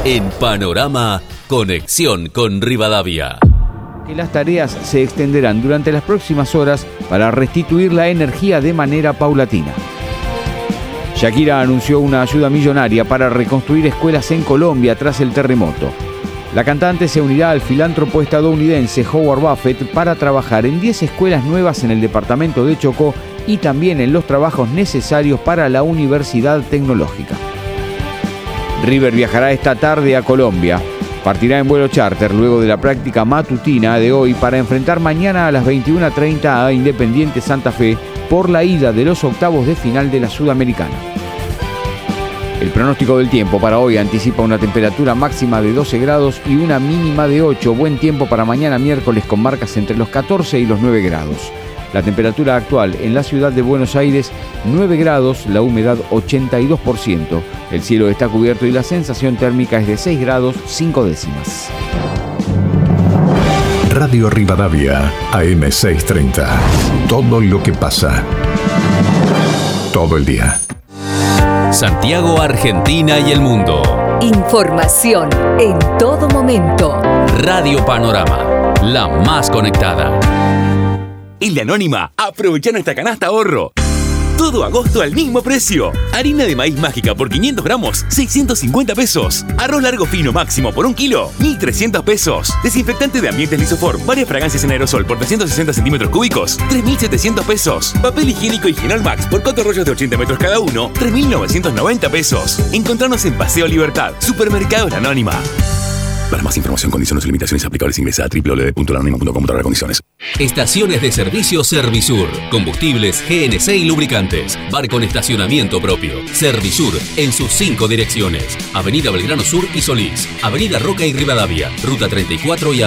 En Panorama, conexión con Rivadavia. Que las tareas se extenderán durante las próximas horas para restituir la energía de manera paulatina. Shakira anunció una ayuda millonaria para reconstruir escuelas en Colombia tras el terremoto. La cantante se unirá al filántropo estadounidense Howard Buffett para trabajar en 10 escuelas nuevas en el departamento de Chocó y también en los trabajos necesarios para la Universidad Tecnológica. River viajará esta tarde a Colombia. Partirá en vuelo charter luego de la práctica matutina de hoy para enfrentar mañana a las 21:30 a Independiente Santa Fe por la ida de los octavos de final de la Sudamericana. El pronóstico del tiempo para hoy anticipa una temperatura máxima de 12 grados y una mínima de 8. Buen tiempo para mañana miércoles con marcas entre los 14 y los 9 grados. La temperatura actual en la ciudad de Buenos Aires, 9 grados, la humedad 82%. El cielo está cubierto y la sensación térmica es de 6 grados 5 décimas. Radio Rivadavia, AM 630. Todo lo que pasa. Todo el día. Santiago, Argentina y el mundo. Información en todo momento. Radio Panorama, la más conectada. En La Anónima, aprovecha nuestra canasta ahorro. Todo agosto al mismo precio. Harina de maíz mágica por 500 gramos, 650 pesos. Arroz largo fino máximo por 1 kilo, 1.300 pesos. Desinfectante de ambientes Lisoform, varias fragancias en aerosol por 360 centímetros cúbicos, 3.700 pesos. Papel higiénico Higienol Max por 4 rollos de 80 metros cada uno, 3.990 pesos. Encontrarnos en Paseo Libertad, Supermercados La Anónima. Para más información, condiciones y limitaciones aplicables, ingresa a www.laanonima.com/condiciones. Estaciones de servicio Servisur. Combustibles, GNC y lubricantes. Bar con estacionamiento propio. Servisur en sus 5 direcciones. Avenida Belgrano Sur y Solís. Avenida Roca y Rivadavia. Ruta 34 y